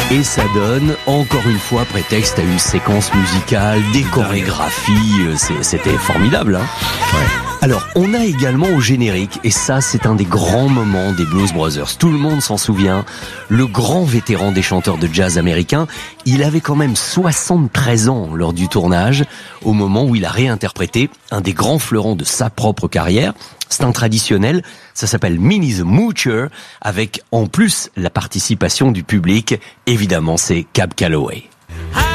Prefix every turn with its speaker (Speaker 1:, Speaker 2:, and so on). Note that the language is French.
Speaker 1: Et ça donne, encore une fois, prétexte à une séquence musicale, des chorégraphies, c'était formidable, hein. Ouais. Alors, on a également au générique, et ça c'est un des grands moments des Blues Brothers, tout le monde s'en souvient, le grand vétéran des chanteurs de jazz américains, il avait quand même 73 ans lors du tournage, au moment où il a réinterprété un des grands fleurons de sa propre carrière. C'est un traditionnel, ça s'appelle Minnie the Moocher, avec en plus la participation du public, évidemment c'est Cab Calloway.